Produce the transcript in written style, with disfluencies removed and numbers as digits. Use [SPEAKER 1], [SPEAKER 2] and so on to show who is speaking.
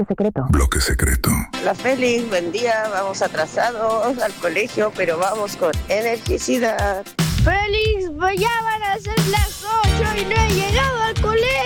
[SPEAKER 1] secreto.
[SPEAKER 2] Bloque secreto.
[SPEAKER 3] La Félix, buen día, vamos atrasados al colegio, pero vamos con energicidad.
[SPEAKER 4] Félix, ya van a ser las 8 y no he llegado al colegio.